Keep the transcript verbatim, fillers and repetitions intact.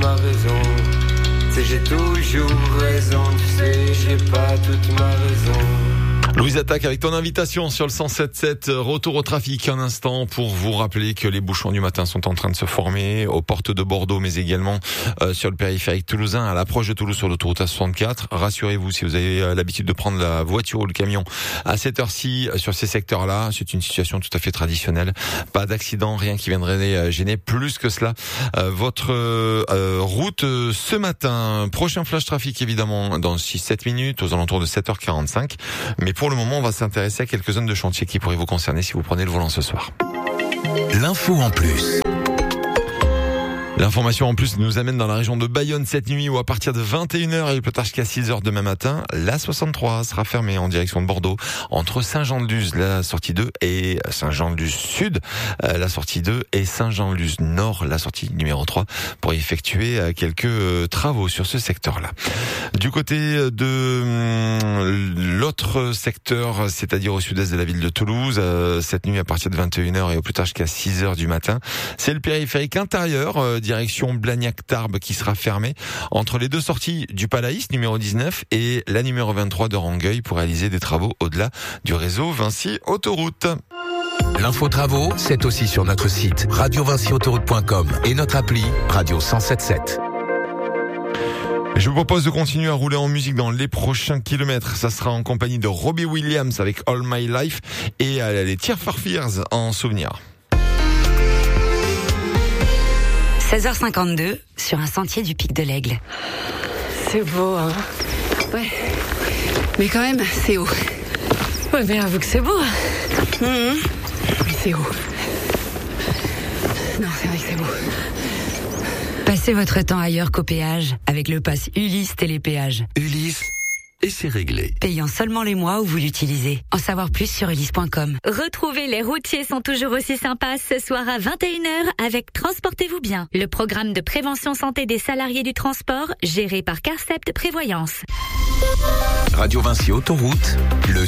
ma raison. Tu sais, j'ai toujours raison, tu sais, j'ai pas toute ma raison. Louise Attaque avec ton invitation sur le cent sept sept. Retour au trafic un instant pour vous rappeler que les bouchons du matin sont en train de se former aux portes de Bordeaux, mais également euh, sur le périphérique toulousain à l'approche de Toulouse sur l'autoroute A soixante-quatre. Rassurez-vous, si vous avez euh, l'habitude de prendre la voiture ou le camion à cette heure-ci euh, sur ces secteurs-là, c'est une situation tout à fait traditionnelle. Pas d'accident, rien qui viendrait euh, gêner plus que cela euh, votre euh, euh, route euh, ce matin. Prochain flash trafic évidemment dans six sept minutes aux alentours de sept heures quarante-cinq. Mais pour le moment, on va s'intéresser à quelques zones de chantier qui pourraient vous concerner si vous prenez le volant ce soir. L'info en plus. L'information en plus nous amène dans la région de Bayonne cette nuit où à partir de vingt et une heures et le peut-être jusqu'à six heures demain matin, la soixante-trois sera fermée en direction de Bordeaux entre Saint-Jean-de-Luz, la sortie deux, et Saint-Jean-de-Luz Sud, la sortie deux, et Saint-Jean-de-Luz Nord, la sortie numéro trois, pour effectuer quelques travaux sur ce secteur-là. Du côté de l'autre secteur, c'est-à-dire au sud-est de la ville de Toulouse, cette nuit à partir de vingt et une heures et au plus tard jusqu'à six heures du matin, c'est le périphérique intérieur, direction Blagnac-Tarbes qui sera fermée entre les deux sorties du Palaïs numéro dix-neuf et la numéro vingt-trois de Rangueil pour réaliser des travaux au-delà du réseau Vinci Autoroute. L'info travaux, c'est aussi sur notre site radio vinci autoroute point com et notre appli Radio cent sept sept. Je vous propose de continuer à rouler en musique dans les prochains kilomètres. Ça sera en compagnie de Robbie Williams avec All My Life et les Tears for Fears en souvenir. seize heures cinquante-deux, sur un sentier du Pic de l'Aigle. C'est beau, hein. Ouais. Mais quand même, c'est haut. Ouais, mais avoue que c'est beau. Mmh. Mais c'est haut. Non, c'est vrai que c'est beau. Passez votre temps ailleurs qu'au péage, avec le pass Ulysse Télépéage. Ulysse, et c'est réglé. Payant seulement les mois où vous l'utilisez. En savoir plus sur ulysse point com. Retrouvez Les Routiers sont toujours aussi sympas ce soir à vingt et une heures avec Transportez-vous bien, le programme de prévention santé des salariés du transport géré par Carcept Prévoyance. Radio Vinci Autoroute, le